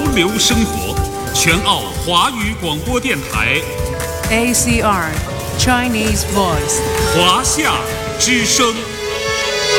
流生活，全澳华语广播电台 ACR Chinese Voice 华夏之声。